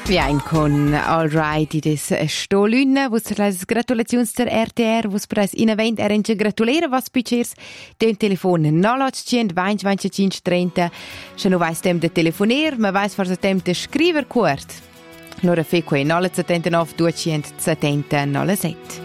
Bien con All Right in des Stolüne, wo es Gratulations der RTR, wo es bereits in Event gratulieren, was budgets den Telefon 0800 20 25 30. Schon noch weiss dem de telefonier, man weiss was dem de Skriver kurt. Lora feque 979 270 07.